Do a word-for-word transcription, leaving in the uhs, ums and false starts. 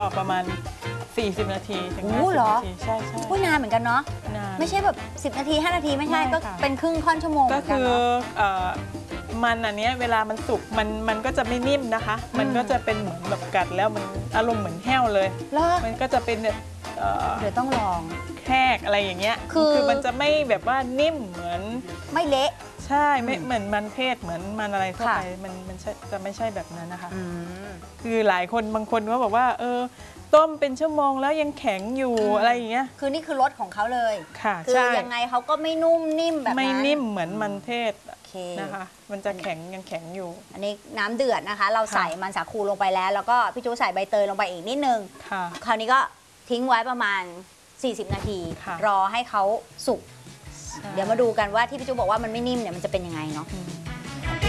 ประมาณสี่สิบนาทีถึงโอ้ห้าสิบเหรอนาทีใช่ใช่พูดนานเหมือนกันเนาะนานไม่ใช่แบบสิบนาทีห้านาทีไม่ใช่ไม่ก็ค่ะเป็นครึ่งค่อนชั่วโมงเหก็มือนกันคือเนาะเอ่อมันอันเนี้ยเวลามันสุกมันมันก็จะไม่นิ่มนะคะ มันก็จะเป็นเหมือนแบบกัดแล้วมันอารมณ์เหมือนแห้วเลยเหรอมันก็จะเป็นแบบเอ่อเดี๋ยวต้องลองแคกอะไรอย่างเงี้ยคือมันจะไม่แบบว่านิ่มเหมือนไม่เละใช่ไม่เหมือนมันเทศเหมือนมันอะไรทั่วค่ะไปมันมันใช่จะไม่ใช่แบบนั้นนะคะอืมคือหลายคนบางคนก็บอกว่าเออต้มเป็นชั่วโมงแล้วยังแข็งอยู่อืมอะไรอย่างเงี้ยคือนี่คือรสของเขาเลยค่ะคือใช่ยังไงเขาก็ไม่นุ่มนิ่มแบบนั้นไม่นิ่มเหมือนมันเทศโอเคนะคะ มันจะแข็งยังแข็งอยู่อันนี้น้ำเดือดนะคะ เราใส่ค่ะมันสาคูลงไปแล้ว แล้วก็พี่จูใส่ใบเตยลงไปอีกนิดนึงค่ะคราวนี้ก็ทิ้งไว้ประมาณ สี่สิบ นาทีค่ะรอให้เขาสุกใช่เดี๋ยวมาดูกันว่าที่พี่จูบอกว่ามันไม่นิ่มเนี่ยมันจะเป็นยังไงเนาะอืม